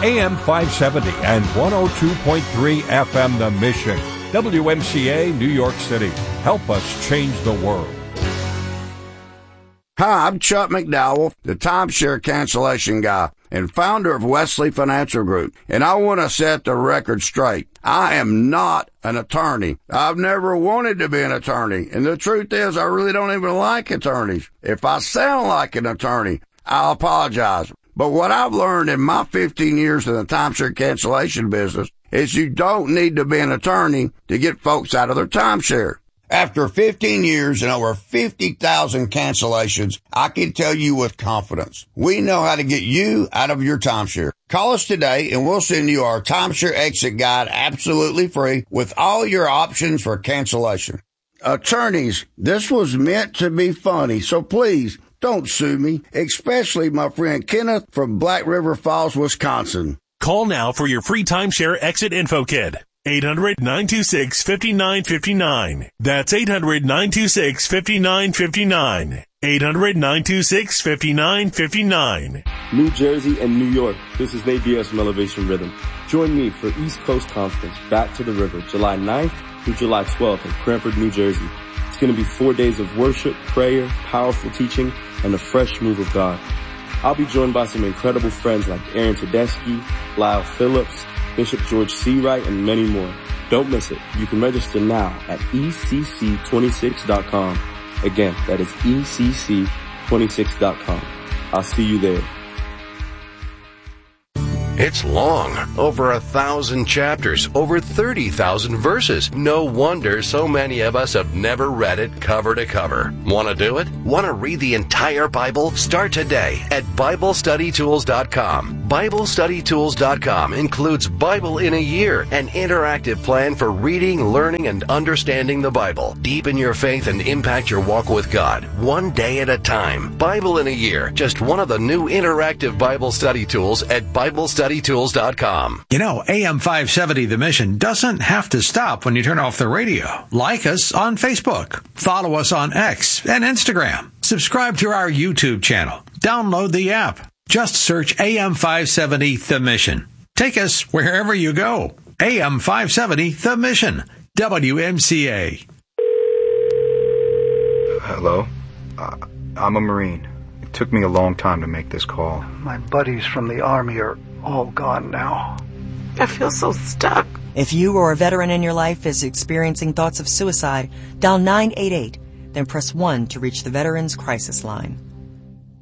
AM 570 and 102.3 FM The Mission. WMCA, New York City. Help us change the world. Hi, I'm Chuck McDowell, the timeshare cancellation guy and founder of Wesley Financial Group, and I want to set the record straight. I am not an attorney. I've never wanted to be an attorney, and the truth is I really don't even like attorneys. If I sound like an attorney, I'll apologize. But what I've learned in my 15 years in the timeshare cancellation business is you don't need to be an attorney to get folks out of their timeshare. After 15 years and over 50,000 cancellations, I can tell you with confidence, we know how to get you out of your timeshare. Call us today and we'll send you our timeshare exit guide absolutely free with all your options for cancellation. Attorneys, this was meant to be funny, so please don't sue me, especially my friend Kenneth from Black River Falls, Wisconsin. Call now for your free timeshare exit info kit. 800-926-5959. That's 800-926-5959. 800-926-5959. New Jersey and New York, this is Nate Diaz from Elevation Rhythm. Join me for East Coast Conference, Back to the River, July 9th through July 12th in Cranford, New Jersey. It's going to be 4 days of worship, prayer, powerful teaching, and a fresh move of God. I'll be joined by some incredible friends like Aaron Tedeschi, Lyle Phillips, Bishop George C. Wright, and many more. Don't miss it. You can register now at ECC26.com. Again, that is ECC26.com. I'll see you there. It's long, over 1,000 chapters, over 30,000 verses. No wonder so many of us have never read it cover to cover. Want to do it? Want to read the entire Bible? Start today at BibleStudyTools.com. BibleStudyTools.com includes Bible in a Year, an interactive plan for reading, learning, and understanding the Bible. Deepen your faith and impact your walk with God, one day at a time. Bible in a Year, just one of the new interactive Bible study tools at BibleStudyTools.com. You know, AM 570 The Mission doesn't have to stop when you turn off the radio. Like us on Facebook. Follow us on X and Instagram. Subscribe to our YouTube channel. Download the app. Just search AM 570 The Mission. Take us wherever you go. AM 570 The Mission. WMCA. Hello? I'm a Marine. It took me a long time to make this call. My buddies from the Army are all gone now. I feel so stuck. If you or a veteran in your life is experiencing thoughts of suicide, dial 988, then press 1 to reach the Veterans Crisis Line.